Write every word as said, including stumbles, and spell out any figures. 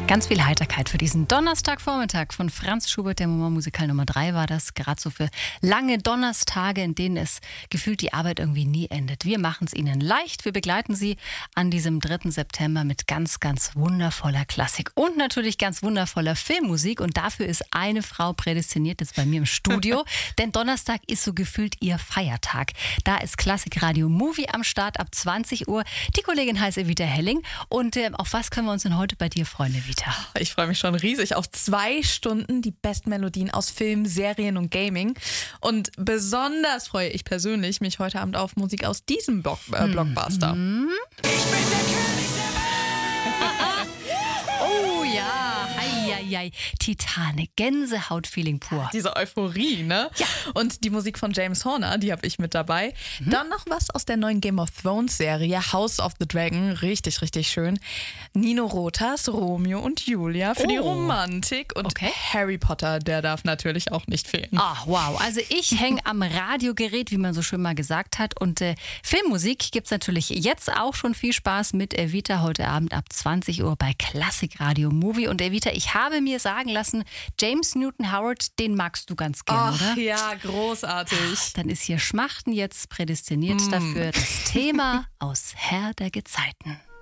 Ganz viel Heiterkeit für diesen Donnerstagvormittag von Franz Schubert, der Moment Musikal Nummer drei war das. Gerade so für lange Donnerstage, in denen es gefühlt die Arbeit irgendwie nie endet. Wir machen es Ihnen leicht. Wir begleiten Sie an diesem dritten September mit ganz, ganz wundervoller Klassik und natürlich ganz wundervoller Filmmusik. Und dafür ist eine Frau prädestiniert, jetzt bei mir im Studio. Denn Donnerstag ist so gefühlt ihr Feiertag. Da ist Klassikradio Movie am Start ab zwanzig Uhr. Die Kollegin heißt Evita Helling. Und äh, auf was können wir uns denn heute bei dir freuen, Evita? Ich freue mich schon riesig auf zwei Stunden die besten Melodien aus Film, Serien und Gaming. Und besonders freue ich persönlich mich heute Abend auf Musik aus diesem Block, äh, Blockbuster. Hm. Ich bin der König der Welt! Oh ja, hei, hei, hei. Titanic, Gänsehaut-Feeling pur. Diese Euphorie, ne? Ja. Und die Musik von James Horner, die habe ich mit dabei. Mhm. Dann noch was aus der neuen Game of Thrones Serie, House of the Dragon, richtig, richtig schön. Nino Rotas, Romeo und Julia für oh. die Romantik und okay. Harry Potter, der darf natürlich auch nicht fehlen. Ach, wow. Also ich hänge am Radiogerät, wie man so schön mal gesagt hat. Und äh, Filmmusik gibt es natürlich jetzt auch schon. Viel Spaß mit Evita heute Abend ab zwanzig Uhr bei Klassikradio Movie. Und Evita, ich habe mir sagen lassen, James Newton Howard, den magst du ganz gerne, Ach, oder? Ja, großartig. Ach, dann ist hier Schmachten jetzt prädestiniert mm. dafür das Thema aus Herr der Gezeiten.